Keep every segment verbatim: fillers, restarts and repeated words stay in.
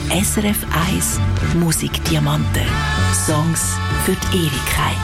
S R F eins Musikdiamanten. Songs für die Ewigkeit.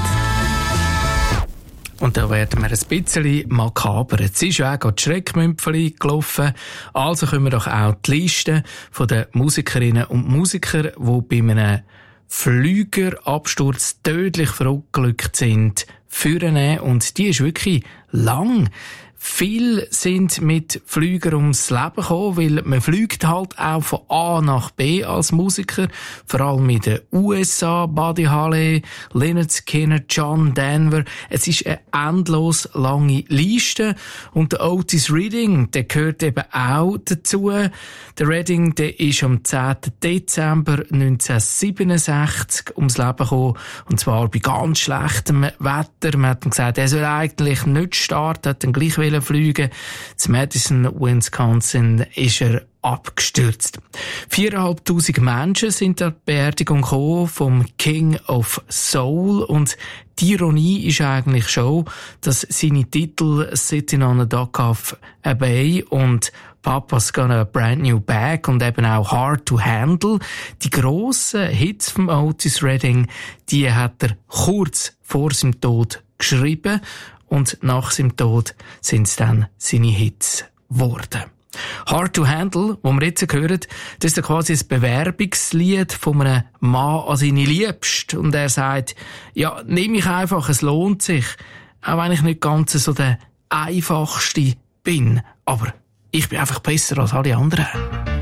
Und da werden wir ein bisschen makaber. Jetzt ist ja auch gerade die Schreckmümpfeli gelaufen. Also können wir doch auch die Liste der Musikerinnen und Musiker, die bei einem Flügerabsturz tödlich verunglückt sind, führen. Und die ist wirklich lang. Viele sind mit Flügern ums Leben gekommen, weil man fliegt halt auch von A nach B als Musiker. Vor allem in den U S A, Buddy Holly, Lynyrd Skynyrd, John Denver. Es ist eine endlos lange Liste. Und der Otis Redding, der gehört eben auch dazu. Der Redding, der ist am zehnten Dezember neunzehnhundertsiebenundsechzig ums Leben gekommen. Und zwar bei ganz schlechtem Wetter. Man hat ihm gesagt, er soll eigentlich nicht starten, hat dann gleich fliegen. In Madison, Wisconsin, ist er abgestürzt. Viereinhalbtausend Menschen sind an die Beerdigung gekommen vom King of Soul. Und die Ironie ist eigentlich schon, dass seine Titel Sitting on a Dock of a Bay und Papa's Got a Brand New Bag und eben auch Hard to Handle, die grossen Hits von Otis Redding, die hat er kurz vor seinem Tod geschrieben. Und nach seinem Tod sind es dann seine Hits geworden. Hard to Handle, wo wir jetzt hören, das ist quasi ein Bewerbungslied von einem Mann an seine Liebste. Und er sagt, ja, nimm mich einfach, es lohnt sich. Auch wenn ich nicht ganz so der Einfachste bin. Aber ich bin einfach besser als alle anderen.